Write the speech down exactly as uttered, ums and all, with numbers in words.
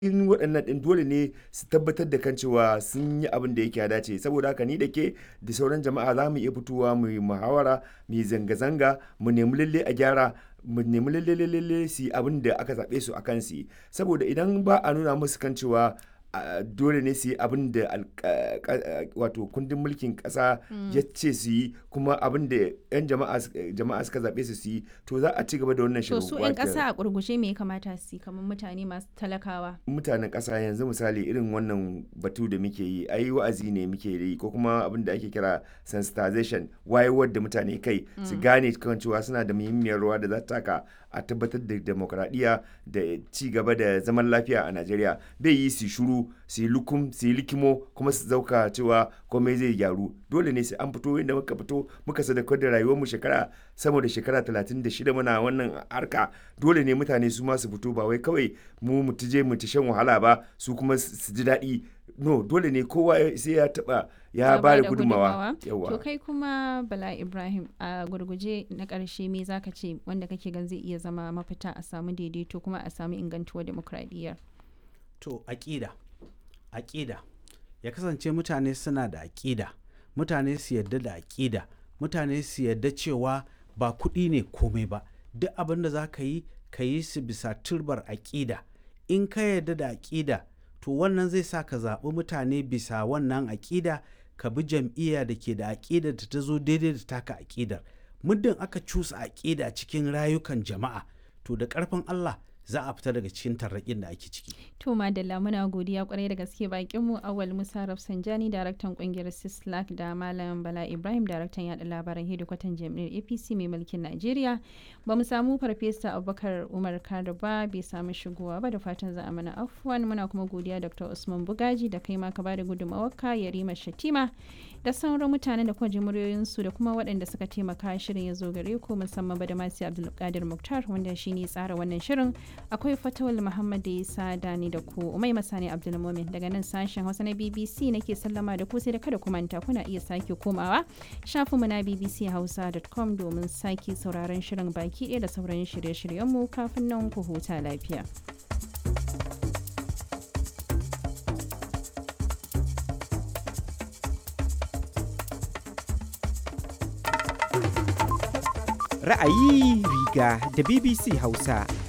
in waɗannan ɗin dole ne su tabbatar da kan cewa sun yi abin da yake ya dace. Saboda haka ni da ke da sauran jama'a za mu iya fitowa mu yi muhawara, mu yi zanga-zanga, mu nemi lalle a gyara, mu nemi lalle lalle su yi abin da aka zaɓe su a kan su yi. Saboda idan ba a nuna musu kan cewa Uh, dole ne su yi abin da uh, uh, wato kundin mulkin kasa mm. ya ce su yi, kuma abin da 'yan jama'a, jama'a suka zaɓe su su yi, to za a ci gaba da wannan shirin. To su 'yan ƙasa a ƙurgushe me ya kamata su yi kamar mutane masu talakawa? Mutanen ƙasa yanzu misali irin wannan batu da muke yi, ai wa'azi ne muke yi, ko kuma abin da ake kira sensitization, wayewar da mutane kai mm. su gane kan cewa suna da muhimmiyar rawa da za ta taka a tabbatar da demokradiyya da ci gaba da zaman lafiya a Najeriya. Bai yi su shuru, su yi lukum, su yi likimo, kuma su zauka cewa komai zai gyaru. Dole ne sai an fito inda muka fito muka sadaukar da rayuwarmu shekara sama da shekara talatin da shida muna wannan harka. Dole ne mutane su ma su fito, ba wai kawai mu mu tije mu ta shan wahala ba su kuma su ji daɗi. No, dole ne kowa sai ya taɓa ya ba da gudunmawa. To kai kuma Bala Ibrahim, a gurguje na ƙarshe me zaka ce wanda kake gan zai iya zama mafita a samu daidaito kuma a samu ingantuwar demokradiyyar? To aƙida, aƙida ya kasance mutane suna da aƙida, mutane su yarda da aƙida, mutane su yarda cewa ba kuɗi ne komai ba, duk abin da za ka yi ka yi su bisa turbar aƙida. In ka yarda da aƙida, to wannan zai sa ka zaɓi mutane bisa wannan aƙida, ka bi jam'iyya da ke da aƙidar da ta zo daidai da taka aƙidar. Muddin aka cusa aƙida cikin rayukan jama'a, to da ƙarfin Allah za a fita daga cikin tarraƙin da ake ciki. To madalla, muna godiya kwarai da gaske bakin mu Awal Musa Rafsanjani, daraktan kungiyar Sislak, da Malam Bala Ibrahim, daraktan yada labaran hedikwatan jami'ar A P C mai mulkin Najeriya. Ba mu samu Farfesa Abubakar Umar Kado ba, bai samu shigowa ba, da fatan za a mana afwan. Muna kuma godiya Doctor Usman Bugaji da kai ma ka bada gudunmawarka, Yarima Shatima da sauran mutanen da kuma ji muryoyinsu da kuma waɗanda suka taimaka shirin ya zo gare ku, musamman Badamasi Abdulkadir Muktar wanda shine tsara wannan shirin. Akwai Fatawul Muhammad da Isa Dani da ku Umai Masani Abdulmumin daga nan sashen Hausa na B B C nake sallama da ku, sai da kada ku manta kuna iya sake komawa shafinmu na b b c hausa dot com domin sake sauraron shirin baki ɗaya da sauran shirye-shiryenmu. Kafin nan ku huta lafiya. Ra'ayi riga da B B C Hausa.